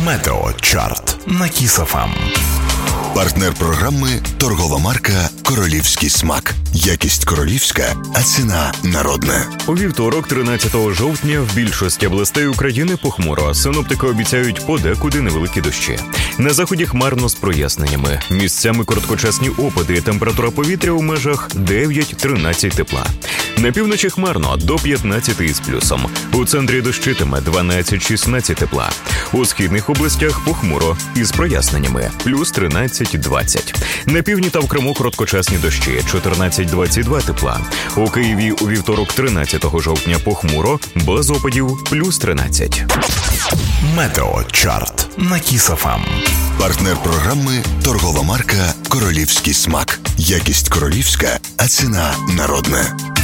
Метеочарт на Kiss FM. Партнер програми – торгова марка «Королівський смак». Якість королівська, а ціна народна. У вівторок, 13 жовтня, в більшості областей України похмуро. Синоптики обіцяють подекуди невеликі дощі. На заході хмарно з проясненнями. Місцями короткочасні опади. Температура повітря у межах 9-13 тепла. На півночі хмарно до 15 із плюсом. У центрі дощитиме 12-16 тепла. У східних областях похмуро із проясненнями. Плюс 13-20. На півдні та в Криму короткочасні дощі. 14-22 тепла. У Києві у вівторок, 13 жовтня, похмуро, без опадів, плюс 13. Метеочарт на Kiss FM. Партнер програми – торгова марка «Королівський смак». Якість королівська, а ціна народна.